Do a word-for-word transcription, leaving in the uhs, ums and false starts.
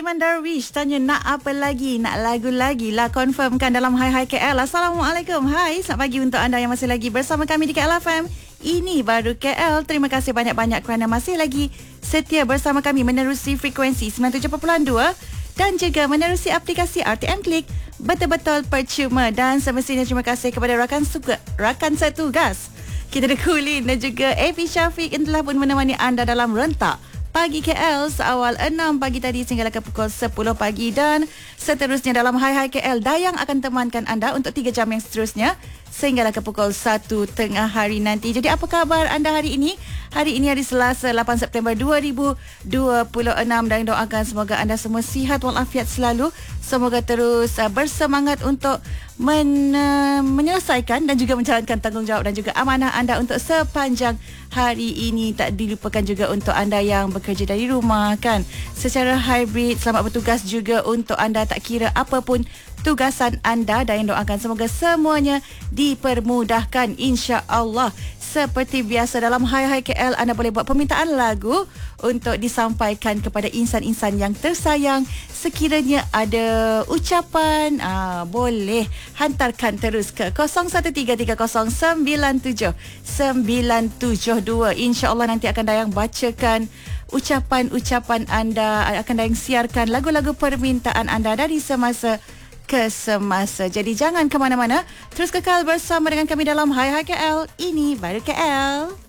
Aiman Darwish tanya nak apa lagi, nak lagu lagi lah, confirmkan dalam Hai Hai K L. Assalamualaikum, hai, selamat pagi untuk anda yang masih lagi bersama kami di K L F M. Ini baru K L. Terima kasih banyak-banyak kerana masih lagi setia bersama kami menerusi frekuensi sembilan puluh tujuh perpuluhan dua dan juga menerusi aplikasi R T M Klik. Betul-betul percuma dan semestinya terima kasih kepada rakan suka, rakan setugas kita Kulin dan juga A P Syafiq yang telah pun menemani anda dalam rentak Pagi K L seawal enam pagi tadi sehingga ke pukul sepuluh pagi dan seterusnya dalam Hai Hai K L. Dayang akan temankan anda untuk tiga jam yang seterusnya sehinggalah ke pukul satu tengah hari nanti. Jadi apa khabar anda hari ini? Hari ini hari Selasa lapan September dua ribu dua puluh enam dan doakan semoga anda semua sihat walafiat selalu. Semoga terus uh, bersemangat untuk men, uh, menyelesaikan dan juga menjalankan tanggungjawab dan juga amanah anda untuk sepanjang hari ini. Tak dilupakan juga untuk anda yang bekerja dari rumah kan, secara hybrid. Selamat bertugas juga untuk anda tak kira apapun tugasan anda dan doakan semoga semuanya dipermudahkan insya-Allah. Seperti biasa dalam Hai Hai K L, anda boleh buat permintaan lagu untuk disampaikan kepada insan-insan yang tersayang. Sekiranya ada ucapan, aa, boleh hantarkan terus ke kosong satu tiga tiga kosong sembilan tujuh sembilan tujuh dua. InsyaAllah nanti akan Dayang bacakan ucapan-ucapan anda, akan Dayang siarkan lagu-lagu permintaan anda dari semasa ke semasa. Jadi jangan ke mana-mana, terus kekal bersama dengan kami dalam Hai Hai K L. Ini baru K L.